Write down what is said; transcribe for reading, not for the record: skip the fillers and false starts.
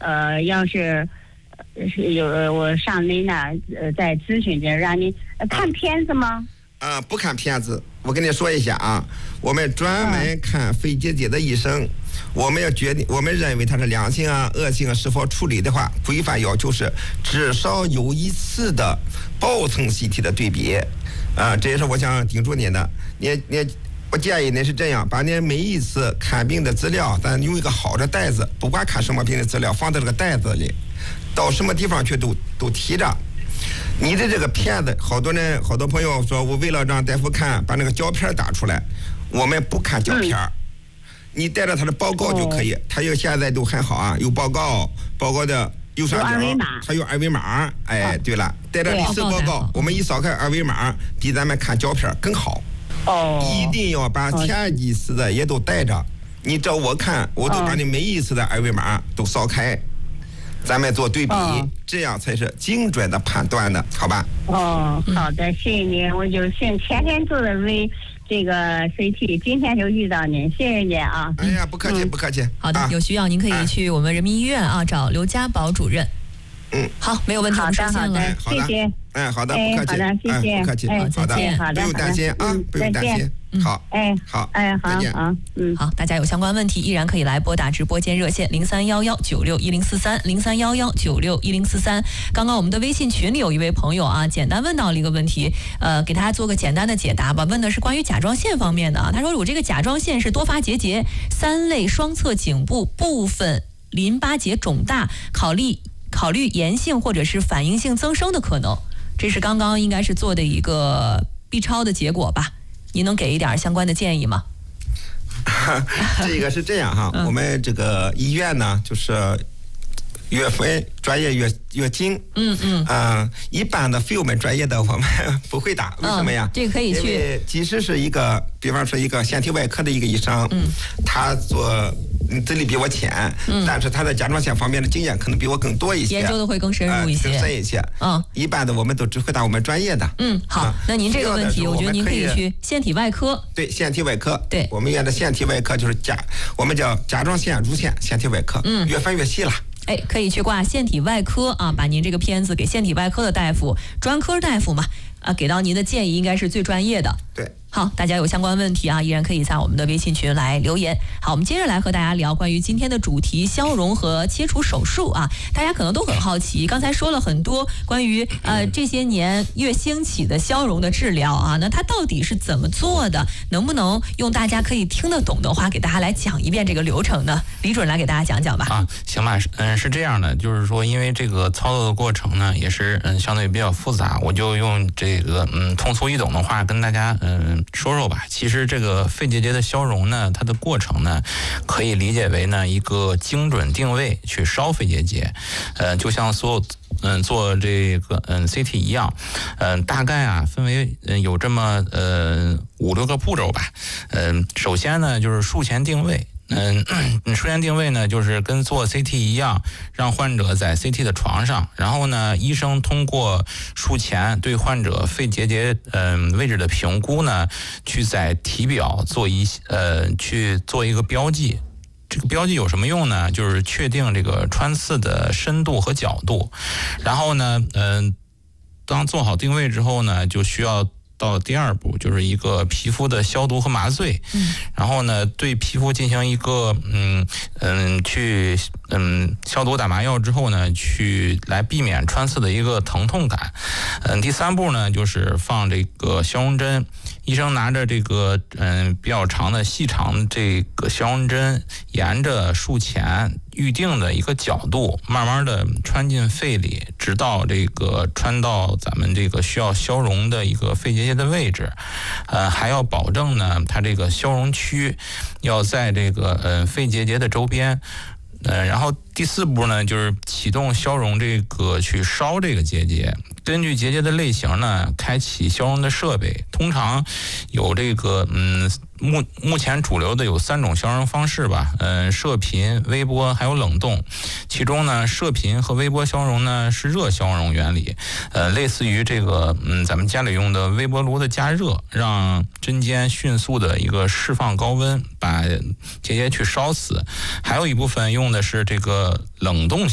要是有我上您那再咨询着，让您看片子吗？ 不看片子，我跟你说一下啊，我们专门看肺结节的医生，我们要决定，我们认为它是良性啊、恶性啊，是否处理的话，规范要求是至少有一次的包层CT的对比，这也是我想叮嘱您的。我建议您是这样，把您每一次看病的资料，咱用一个好的袋子，不管看什么病的资料，放在这个袋子里，到什么地方去都提着。你的这个片子，好多朋友说，我为了让大夫看，把那个胶片打出来，我们不看胶片，你带着他的报告就可以。他现在都很好啊，有报告的右上角还有二维码。哎，对了，带着历史报告，我们一扫开二维码，比咱们看胶片更好。一定要把前几次的也都带着。你找我看，我都把你每一次的二维码都扫开。咱们做对比，这样才是精准的判断的，好吧？好的，谢谢您，我就天天做的这个 CT， 今天就遇到您，谢谢您啊！哎呀，不客气，不客气。 好的，有需要您可以去我们人民医院找刘家宝主任。好，没有问题，我们收线了。 谢谢。 好的，不客气。 好的，谢谢。 不客气。 再见。 不用担心啊，不用担心。好，好，再见啊。 好，大家有相关问题依然可以来拨打直播间热线0311961043，0311961043。刚刚我们的微信群里有一位朋友简单问到了一个问题，给大家做个简单的解答吧。问的是关于甲状腺方面的他说我这个甲状腺是多发结节，3类双侧颈部部分淋巴结肿大，考虑炎性或者是反应性增生的可能，这是刚刚应该是做的一个 B 超的结果吧？您能给一点相关的建议吗？ 这个是这样哈，我们这个医院呢，就是越分专业越精。一般的非我们专业的我们不会打，为什么呀？ 这个可以去， 因为即使是比方说一个腺体外科的一个医生，他做资历比我浅，但是他在甲状腺方面的经验可能比我更多一些， 研究的会更深入一些， 更深一些。一般的我们都只回答我们专业的。 好，那您这个问题，我觉得您可以去腺体外科。 对，腺体外科。 对， 我们院的腺体外科就是我们叫甲状腺乳腺腺体外科。越分越细了。 可以去挂腺体外科把您这个片子给腺体外科的大夫、专科大夫嘛，给到您的建议应该是最专业的。 对。 好，大家有相关问题依然可以在我们的微信群来留言。好，我们接着来和大家聊关于今天的主题：消融和切除手术大家可能都很好奇，刚才说了很多关于这些年越兴起的消融的治疗那它到底是怎么做的？能不能用大家可以听得懂的话给大家来讲一遍这个流程呢？李主任来给大家讲讲吧。 行吧，是这样的，就是说因为这个操作的过程呢也是相对比较复杂，我就用这个通俗易懂的话跟大家说说吧。其实这个肺结节的消融呢，它的过程呢，可以理解为呢一个精准定位去烧肺结节，就像所有做这个CT 一样，大概分为有这么5-6个步骤吧。首先呢就是术前定位。术前定位呢，就是跟做 CT 一样，让患者在 CT 的床上，然后呢，医生通过术前对患者肺结节位置的评估呢，去在体表去做一个标记。这个标记有什么用呢？就是确定这个穿刺的深度和角度。然后呢，当做好定位之后呢，就需要到第2步，就是一个皮肤的消毒和麻醉。然后呢，对皮肤进行一个去消毒打麻药之后呢，去来避免穿刺的一个疼痛感。第3步呢，就是放这个消融针。医生拿着这个比较长的细长这个消融针，沿着术前预定的一个角度，慢慢的穿进肺里，直到这个穿到咱们这个需要消融的一个肺结节的位置。还要保证呢，它这个消融区要在这个肺结节的周边。然后第4步呢，就是启动消融这个去烧这个结节。根据结节的类型呢，开启消融的设备。通常有这个目前主流的有3种消融方式吧，射频、微波还有冷冻。其中呢，射频和微波消融呢是热消融原理，类似于这个咱们家里用的微波炉的加热，让针尖迅速的一个释放高温，把结节去烧死。还有一部分用的是这个冷冻